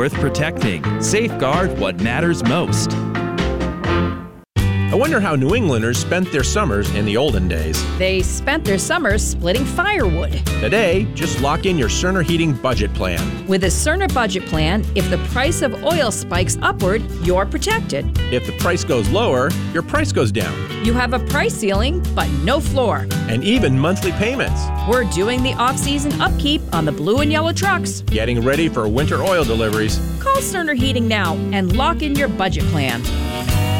worth protecting. Safeguard what matters most. I wonder how New Englanders spent their summers in the olden days. They spent their summers splitting firewood. Today, just lock in your Cerner Heating budget plan. With a Cerner budget plan, if the price of oil spikes upward, you're protected. If the price goes lower, your price goes down. You have a price ceiling, but no floor. And even monthly payments. We're doing the off-season upkeep on the blue and yellow trucks. Getting ready for winter oil deliveries. Call Cerner Heating now and lock in your budget plan.